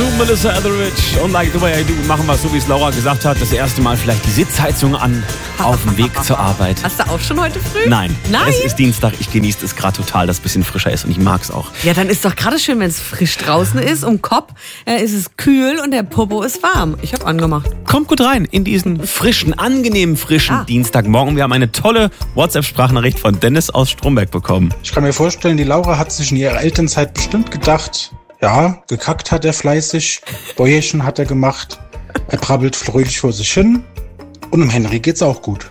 Melissa Etheridge und Like the Way I Do. Machen wir es so, wie es Laura gesagt hat. Das erste Mal vielleicht die Sitzheizung an auf dem Weg zur Arbeit. Hast du auch schon heute früh? Nein. Es ist Dienstag. Ich genieße es gerade total, dass es ein bisschen frischer ist und ich mag es auch. Ja, dann ist doch gerade schön, wenn es frisch draußen ist. Um Kopf ist es kühl und der Popo ist warm. Ich habe angemacht. Kommt gut rein in diesen frischen, angenehmen, frischen Dienstagmorgen. Wir haben eine tolle WhatsApp-Sprachnachricht von Dennis aus Stromberg bekommen. Ich kann mir vorstellen, die Laura hat sich in ihrer Elternzeit bestimmt gedacht, ja, gekackt hat er fleißig, Bäuerchen hat er gemacht, er brabbelt fröhlich vor sich hin und dem Henry geht's auch gut.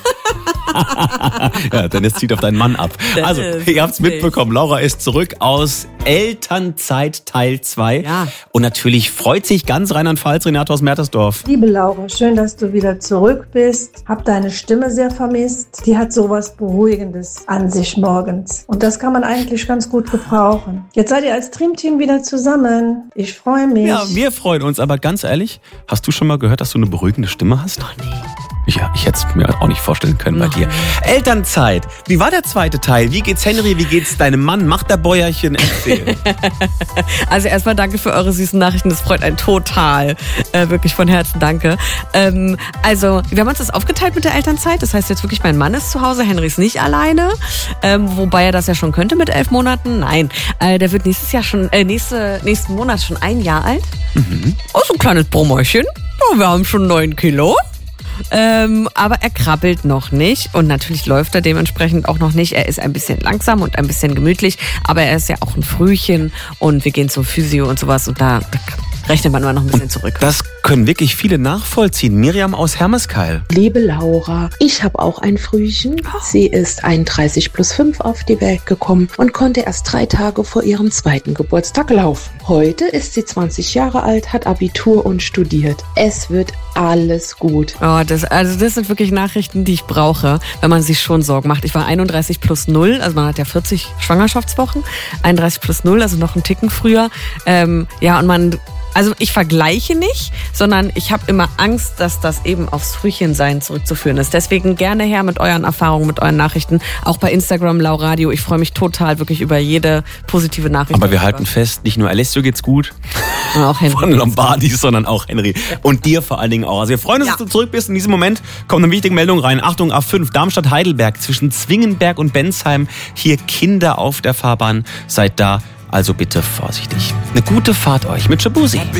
Ja, Dennis zieht auf deinen Mann ab. Also, ihr habt's mitbekommen, Laura ist zurück aus Elternzeit Teil 2. Ja. Und natürlich freut sich ganz Rheinland-Pfalz, Renate aus Mertersdorf. Liebe Laura, schön, dass du wieder zurück bist. Hab deine Stimme sehr vermisst. Die hat sowas Beruhigendes an sich morgens. Und das kann man eigentlich ganz gut gebrauchen. Jetzt seid ihr als Dreamteam wieder zusammen. Ich freue mich. Ja, wir freuen uns, aber ganz ehrlich, hast du schon mal gehört, dass du eine beruhigende Stimme hast? Noch nie. Ja, ich hätte es mir auch nicht vorstellen können bei dir. Elternzeit. Wie war der zweite Teil? Wie geht's Henry? Wie geht's deinem Mann? Macht der Bäuerchen? Erzähl. Also erstmal danke für eure süßen Nachrichten. Das freut einen total. Wirklich von Herzen danke. Also wir haben uns das aufgeteilt mit der Elternzeit. Das heißt jetzt wirklich, mein Mann ist zu Hause, Henry ist nicht alleine. Wobei er das ja schon könnte mit 11 Monaten. Nein, der wird nächsten Monat schon 1 Jahr alt. Oh, so ein kleines Brummerchen. Oh, wir haben schon 9 Kilo. Aber er krabbelt noch nicht und natürlich läuft er dementsprechend auch noch nicht. Er ist ein bisschen langsam und ein bisschen gemütlich, aber er ist ja auch ein Frühchen und wir gehen zum Physio und sowas und da rechnet man immer noch ein bisschen zurück. Das können wirklich viele nachvollziehen. Miriam aus Hermeskeil. Liebe Laura, ich habe auch ein Frühchen. Sie ist 31+5 auf die Welt gekommen und konnte erst 3 Tage vor ihrem 2. Geburtstag laufen. Heute ist sie 20 Jahre alt, hat Abitur und studiert. Es wird alles gut. Oh, das sind wirklich Nachrichten, die ich brauche, wenn man sich schon Sorgen macht. Ich war 31+0, also man hat ja 40 Schwangerschaftswochen, 31+0, also noch einen Ticken früher. Also ich vergleiche nicht, sondern ich habe immer Angst, dass das eben aufs Frühchensein zurückzuführen ist. Deswegen gerne her mit euren Erfahrungen, mit euren Nachrichten. Auch bei Instagram, Lauradio. Ich freue mich total wirklich über jede positive Nachricht. Aber wir halten fest, nicht nur Alessio geht's gut, und auch Henry von Lombardi, sondern auch Henry. Und dir vor allen Dingen auch. Also wir freuen uns, dass du zurück bist. In diesem Moment kommt eine wichtige Meldung rein. Achtung, A5, Darmstadt-Heidelberg, zwischen Zwingenberg und Bensheim. Hier Kinder auf der Fahrbahn. Seid da. Also bitte vorsichtig. Eine gute Fahrt euch mit Shabuzi.